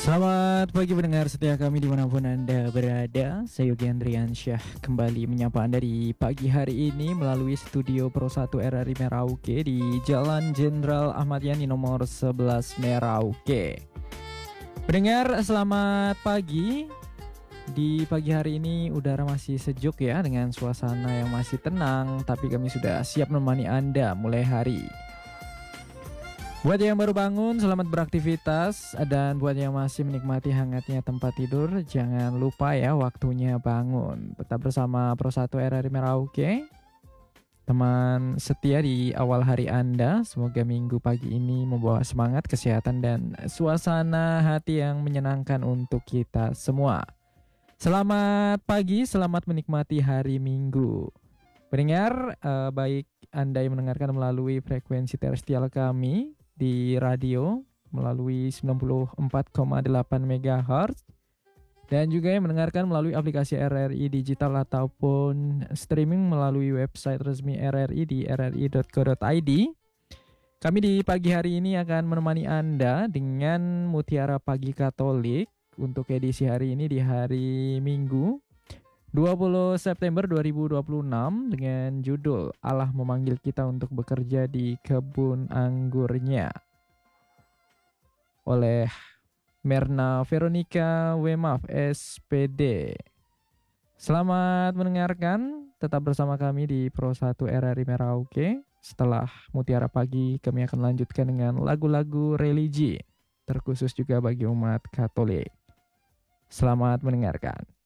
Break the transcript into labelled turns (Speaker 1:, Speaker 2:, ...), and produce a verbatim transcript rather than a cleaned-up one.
Speaker 1: Selamat pagi pendengar setia kami dimanapun Anda berada. Saya Yogi Andriansyah kembali menyapa Anda di pagi hari ini melalui studio Pro satu R R I Merauke di Jalan Jenderal Ahmad Yani nomor sebelas Merauke. Pendengar, selamat pagi. Di pagi hari ini udara masih sejuk ya, dengan suasana yang masih tenang, tapi kami sudah siap menemani Anda mulai hari. Buat yang baru bangun, selamat beraktivitas. Dan buat yang masih menikmati hangatnya tempat tidur, jangan lupa ya waktunya bangun. Tetap bersama Pro satu R R I Merauke, teman setia di awal hari Anda. Semoga minggu pagi ini membawa semangat, kesehatan, dan suasana hati yang menyenangkan untuk kita semua. Selamat pagi, selamat menikmati hari Minggu. Pendengar, eh, baik Anda yang mendengarkan melalui frekuensi terestrial kami di radio melalui sembilan puluh empat koma delapan megahertz, dan juga yang mendengarkan melalui aplikasi R R I digital ataupun streaming melalui website resmi R R I di r r i dot co dot i d. Kami di pagi hari ini akan menemani Anda dengan Mutiara Pagi Katolik untuk edisi hari ini di hari Minggu dua puluh September dua ribu dua puluh enam dengan judul Allah Memanggil Kita Untuk Bekerja di Kebun Anggurnya oleh Merna Veronica Wemaf S P D. Selamat mendengarkan, tetap bersama kami di Pro satu R R I Merauke. Setelah Mutiara Pagi, kami akan lanjutkan dengan lagu-lagu religi, terkhusus juga bagi umat Katolik. Selamat mendengarkan.